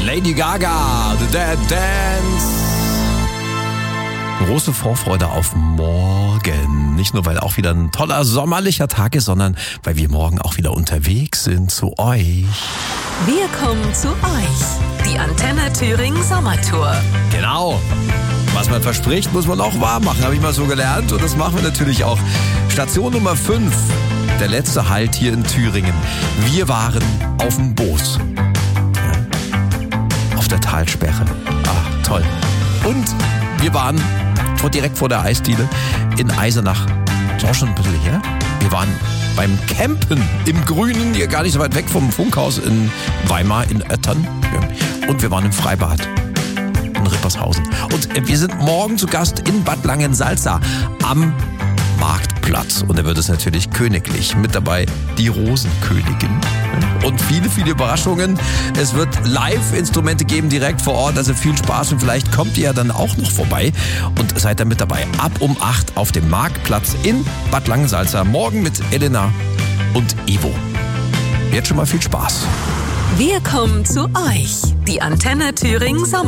Lady Gaga, The Dead Dance. Große Vorfreude auf morgen. Nicht nur, weil auch wieder ein toller sommerlicher Tag ist, sondern weil wir morgen auch wieder unterwegs sind zu euch. Wir kommen zu euch. Die Antenne Thüringen Sommertour. Genau. Was man verspricht, muss man auch wahr machen, habe ich mal so gelernt. Und das machen wir natürlich auch. Station Nummer 5, der letzte Halt hier in Thüringen. Wir waren auf dem Boos. Auf der Talsperre. Ach, toll. Und wir waren direkt vor der Eisdiele in Eisenach. Das ist auch schon ein bisschen her. Wir waren beim Campen im Grünen, hier gar nicht so weit weg vom Funkhaus in Weimar, in Öttern. Und wir waren im Freibad in Rippershausen. Und wir sind morgen zu Gast in Bad Langensalza am Marktplatz. Und da wird es natürlich königlich. Mit dabei die Rosenkönigin. Und viele, viele Überraschungen. Es wird Live-Instrumente geben direkt vor Ort. Also viel Spaß und vielleicht kommt ihr ja dann auch noch vorbei und seid dann mit dabei. Ab um 8 auf dem Marktplatz in Bad Langensalza. Morgen mit Elena und Ivo. Jetzt schon mal viel Spaß. Wir kommen zu euch. Die Antenne Thüringen Sommer.